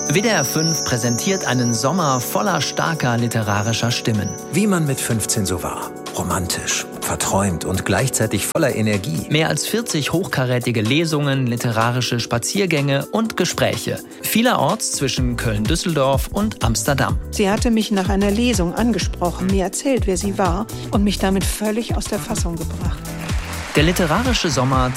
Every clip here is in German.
WDR 5 präsentiert einen Sommer voller starker literarischer Stimmen. Wie man mit 15 so war. Romantisch, verträumt und gleichzeitig voller Energie. Mehr als 40 hochkarätige Lesungen, literarische Spaziergänge und Gespräche. Vielerorts zwischen Köln-Düsseldorf und Amsterdam. Sie hatte mich nach einer Lesung angesprochen, mir erzählt, wer sie war und mich damit völlig aus der Fassung gebracht. Der literarische Sommer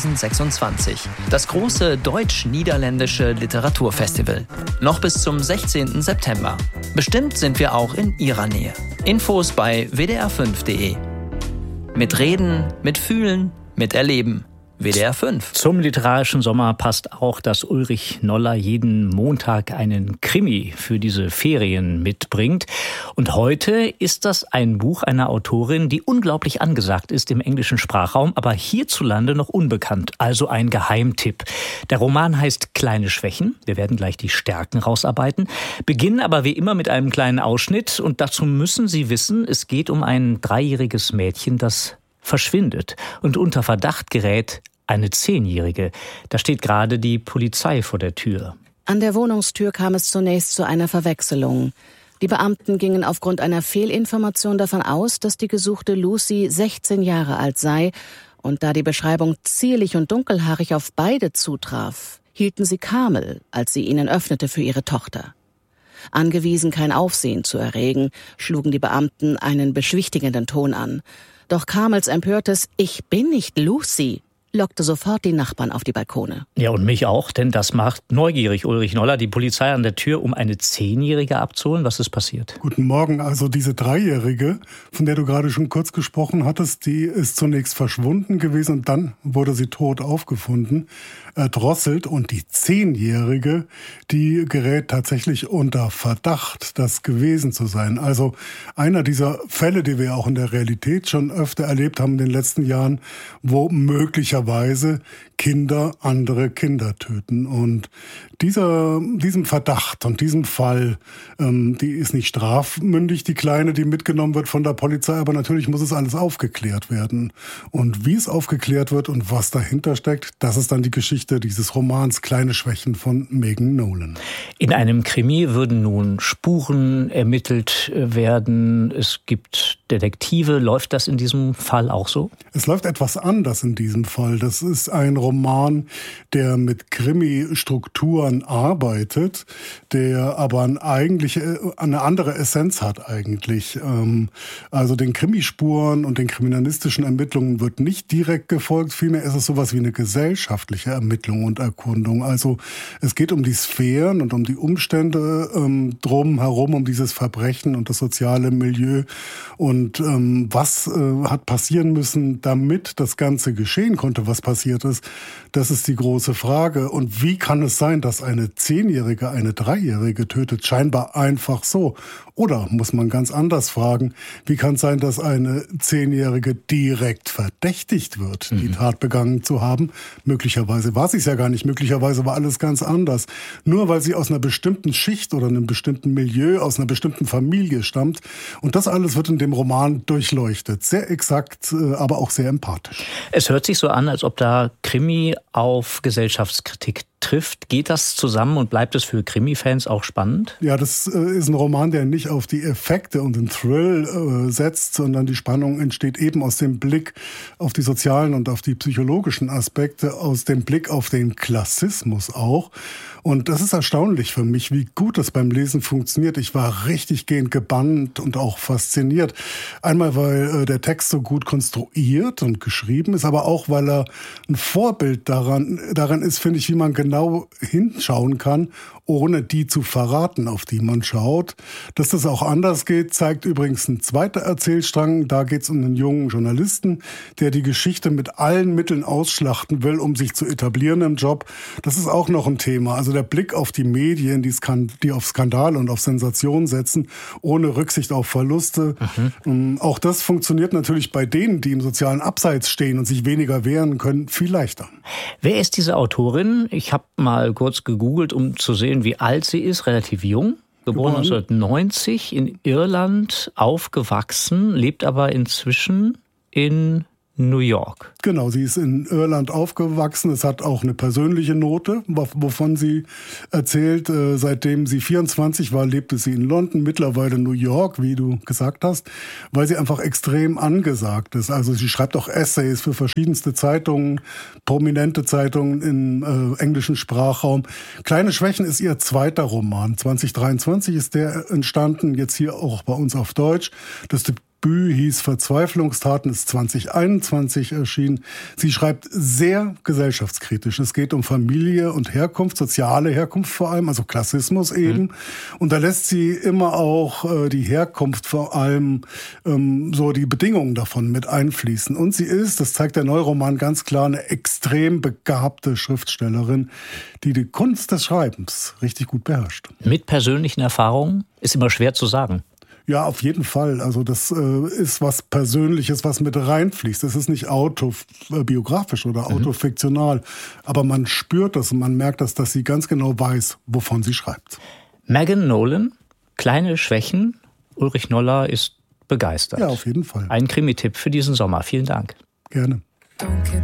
2026. Das große deutsch-niederländische Literaturfestival. Noch bis zum 16. September. Bestimmt sind wir auch in Ihrer Nähe. Infos bei wdr5.de. Mit Reden, mit Fühlen, mit Erleben. WDR 5. Zum literarischen Sommer passt auch, dass Ulrich Noller jeden Montag einen Krimi für diese Ferien mitbringt. Und heute ist das ein Buch einer Autorin, die unglaublich angesagt ist im englischen Sprachraum, aber hierzulande noch unbekannt, also ein Geheimtipp. Der Roman heißt Kleine Schwächen. Wir werden gleich die Stärken rausarbeiten, beginnen aber wie immer mit einem kleinen Ausschnitt. Und dazu müssen Sie wissen, es geht um ein 3-jähriges Mädchen, das verschwindet und unter Verdacht gerät eine 10-Jährige. Da steht gerade die Polizei vor der Tür. An der Wohnungstür kam es zunächst zu einer Verwechslung. Die Beamten gingen aufgrund einer Fehlinformation davon aus, dass die gesuchte Lucy 16 Jahre alt sei. Und da die Beschreibung zierlich und dunkelhaarig auf beide zutraf, hielten sie Kamel, als sie ihnen öffnete für ihre Tochter. Angewiesen, kein Aufsehen zu erregen, schlugen die Beamten einen beschwichtigenden Ton an. Doch Kamels empörtes »Ich bin nicht Lucy« lockte sofort die Nachbarn auf die Balkone. Ja, und mich auch, denn das macht neugierig Ulrich Noller, die Polizei an der Tür, um eine 10-Jährige abzuholen. Was ist passiert? Guten Morgen. Also diese 3-Jährige, von der du gerade schon kurz gesprochen hattest, die ist zunächst verschwunden gewesen und dann wurde sie tot aufgefunden, erdrosselt. Und die 10-Jährige, die gerät tatsächlich unter Verdacht, das gewesen zu sein. Also einer dieser Fälle, die wir auch in der Realität schon öfter erlebt haben in den letzten Jahren, wo möglicherweise Kinder andere Kinder töten. Und diesem Verdacht und diesem Fall, die ist nicht strafmündig, die Kleine, die mitgenommen wird von der Polizei, aber natürlich muss es alles aufgeklärt werden. Und wie es aufgeklärt wird und was dahinter steckt, das ist dann die Geschichte dieses Romans Kleine Schwächen von Megan Nolan. In einem Krimi würden nun Spuren ermittelt werden. Es gibt Detektive. Läuft das in diesem Fall auch so? Es läuft etwas anders in diesem Fall. Das ist ein Roman, der mit Krimi-Strukturen arbeitet, der aber eine andere Essenz hat eigentlich. Also den Krimispuren und den kriminalistischen Ermittlungen wird nicht direkt gefolgt, vielmehr ist es sowas wie eine gesellschaftliche Ermittlung und Erkundung. Also es geht um die Sphären und um die Umstände drumherum, um dieses Verbrechen und das soziale Milieu und was hat passieren müssen, damit das Ganze geschehen konnte, was passiert ist. Das ist die große Frage. Und wie kann es sein, dass eine 10-Jährige eine 3-Jährige tötet? Scheinbar einfach so. Oder muss man ganz anders fragen, wie kann es sein, dass eine 10-Jährige direkt verdächtigt wird, die Tat begangen zu haben? Möglicherweise war sie es ja gar nicht. Möglicherweise war alles ganz anders. Nur weil sie aus einer bestimmten Schicht oder einem bestimmten Milieu, aus einer bestimmten Familie stammt. Und das alles wird in dem Roman durchleuchtet. Sehr exakt, aber auch sehr empathisch. Es hört sich so an, als ob da Krimi auf Gesellschaftskritik trifft. Geht das zusammen und bleibt es für Krimi-Fans auch spannend? Ja, das ist ein Roman, der nicht auf die Effekte und den Thrill setzt, sondern die Spannung entsteht eben aus dem Blick auf die sozialen und auf die psychologischen Aspekte, aus dem Blick auf den Klassismus auch. Und das ist erstaunlich für mich, wie gut das beim Lesen funktioniert. Ich war richtig gehend gebannt und auch fasziniert. Einmal, weil der Text so gut konstruiert und geschrieben ist, aber auch, weil er ein Vorbild daran ist, finde ich, wie man genau hinschauen kann, ohne die zu verraten, auf die man schaut. Dass das auch anders geht, zeigt übrigens ein zweiter Erzählstrang. Da geht es um einen jungen Journalisten, der die Geschichte mit allen Mitteln ausschlachten will, um sich zu etablieren im Job. Das ist auch noch ein Thema. Also der Blick auf die Medien, die auf Skandale und auf Sensationen setzen, ohne Rücksicht auf Verluste. Auch das funktioniert natürlich bei denen, die im sozialen Abseits stehen und sich weniger wehren können, viel leichter. Wer ist diese Autorin? Ich habe mal kurz gegoogelt, um zu sehen, wie alt sie ist. Relativ jung. Geboren 1990, in Irland aufgewachsen, lebt aber inzwischen in New York. Genau, sie ist in Irland aufgewachsen. Es hat auch eine persönliche Note, wovon sie erzählt. Seitdem sie 24 war, lebte sie in London, mittlerweile New York, wie du gesagt hast, weil sie einfach extrem angesagt ist. Also sie schreibt auch Essays für verschiedenste Zeitungen, prominente Zeitungen im englischen Sprachraum. Kleine Schwächen ist ihr zweiter Roman. 2023 ist der entstanden, jetzt hier auch bei uns auf Deutsch. Das Debüt hieß Verzweiflungstaten, ist 2021 erschienen. Sie schreibt sehr gesellschaftskritisch. Es geht um Familie und Herkunft, soziale Herkunft vor allem, also Klassismus eben. Und da lässt sie immer auch die Herkunft vor allem so die Bedingungen davon mit einfließen. Und sie ist, das zeigt der Neuroman ganz klar, eine extrem begabte Schriftstellerin, die die Kunst des Schreibens richtig gut beherrscht. Mit persönlichen Erfahrungen ist immer schwer zu sagen. Ja, auf jeden Fall. Also das ist was Persönliches, was mit reinfließt. Das ist nicht autobiografisch oder autofiktional. Aber man spürt das und man merkt das, dass sie ganz genau weiß, wovon sie schreibt. Megan Nolan, kleine Schwächen. Ulrich Noller ist begeistert. Ja, auf jeden Fall. Ein Krimi-Tipp für diesen Sommer. Vielen Dank. Gerne.